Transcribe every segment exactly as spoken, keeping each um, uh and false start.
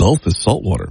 Gulf is saltwater.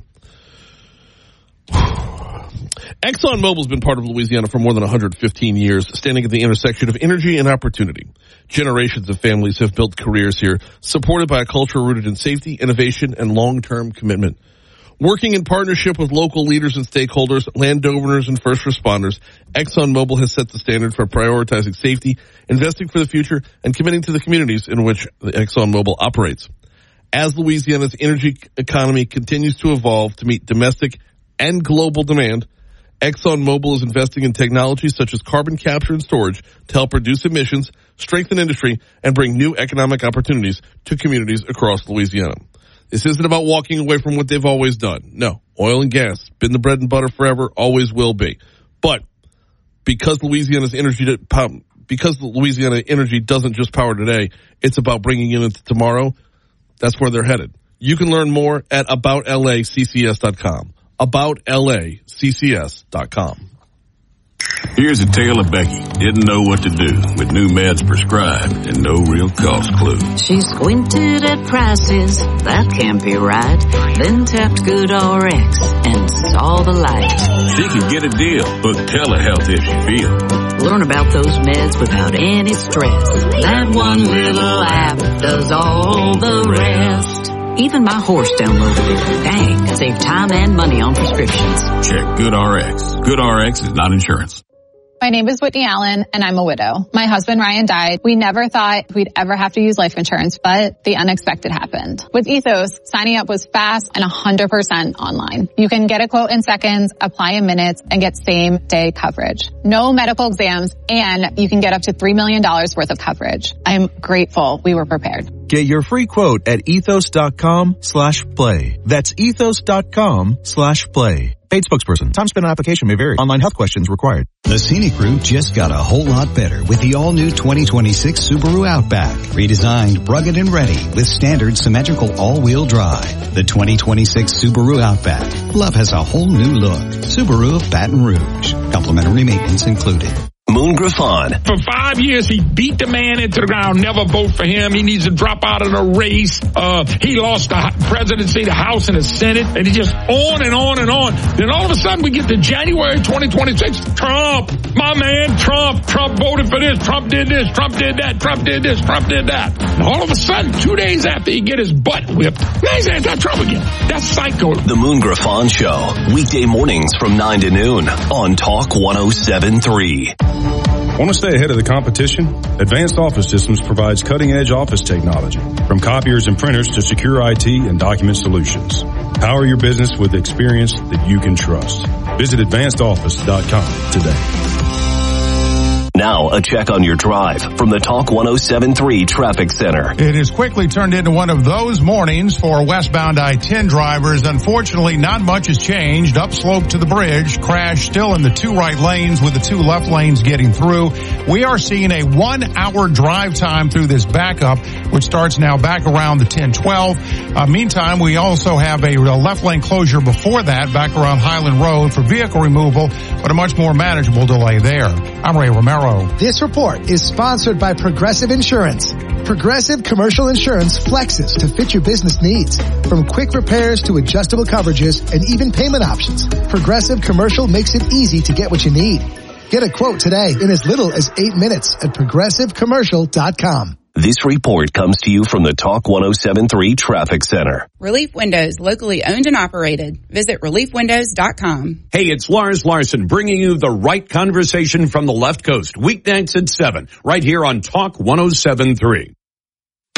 ExxonMobil's been part of Louisiana for more than one hundred fifteen years, standing at the intersection of energy and opportunity. Generations of families have built careers here, supported by a culture rooted in safety, innovation, and long-term commitment. Working in partnership with local leaders and stakeholders, landowners, and first responders, ExxonMobil has set the standard for prioritizing safety, investing for the future, and committing to the communities in which ExxonMobil operates. As Louisiana's energy economy continues to evolve to meet domestic and global demand, ExxonMobil is investing in technologies such as carbon capture and storage to help reduce emissions, strengthen industry, and bring new economic opportunities to communities across Louisiana. This isn't about walking away from what they've always done. No, oil and gas, been the bread and butter forever, always will be. But because Louisiana's energy, because Louisiana energy doesn't just power today, it's about bringing it into tomorrow. That's where they're headed. You can learn more at about L A C C S dot com. about L A C C S dot com. Here's a tale of Becky. Didn't know what to do with new meds prescribed and no real cost clue. She squinted at prices, that can't be right. Then tapped GoodRx and saw the light. She could get a deal, book telehealth if you feel. Learn about those meds without any stress. That one little app does all the rest. Even my horse downloaded it. Dang, save time and money on prescriptions. Check GoodRx. GoodRx is not insurance. My name is Whitney Allen, and I'm a widow. My husband, Ryan, died. We never thought we'd ever have to use life insurance, but the unexpected happened. With Ethos, signing up was fast and one hundred percent online. You can get a quote in seconds, apply in minutes, and get same-day coverage. No medical exams, and you can get up to three million dollars worth of coverage. I'm grateful we were prepared. Get your free quote at ethos.com slash play. That's ethos.com slash play. Paid spokesperson. Time spent on application may vary. Online health questions required. The Scenic Route just got a whole lot better with the all-new twenty twenty-six Subaru Outback. Redesigned, rugged, and ready with standard symmetrical all-wheel drive. The twenty twenty-six Subaru Outback. Love has a whole new look. Subaru of Baton Rouge. Complimentary maintenance included. Moon Griffon. For five years, he beat the man into the ground. Never vote for him. He needs to drop out of the race. Uh, he lost the presidency, the House, and the Senate. And he just on and on and on. Then all of a sudden, we get to January twenty twenty-six. Trump, my man, Trump. Trump voted for this. Trump did this. Trump did that. Trump did this. Trump did that. And all of a sudden, two days after he get his butt whipped, now he's anti-Trump again. That's psycho. The Moon Griffon Show. Weekday mornings from nine to noon on Talk one oh seven point three. Want to stay ahead of the competition? Advanced Office Systems provides cutting-edge office technology, from copiers and printers to secure I T and document solutions. Power your business with experience that you can trust. Visit advanced office dot com today. Now, a check on your drive from the Talk one oh seven point three Traffic Center. It has quickly turned into one of those mornings for westbound I ten drivers. Unfortunately, not much has changed. Upslope to the bridge, crash still in the two right lanes with the two left lanes getting through. We are seeing a one-hour drive time through this backup, which starts now back around the ten twelve. Uh, meantime, we also have a left lane closure before that, back around Highland Road for vehicle removal, but a much more manageable delay there. I'm Ray Romero. This report is sponsored by Progressive Insurance. Progressive Commercial Insurance flexes to fit your business needs. From quick repairs to adjustable coverages and even payment options, Progressive Commercial makes it easy to get what you need. Get a quote today in as little as eight minutes at progressive commercial dot com. This report comes to you from the Talk one oh seven point three Traffic Center. Relief Windows, locally owned and operated. Visit relief windows dot com. Hey, it's Lars Larson bringing you the right conversation from the left coast. Weeknights at seven, right here on Talk one oh seven point three.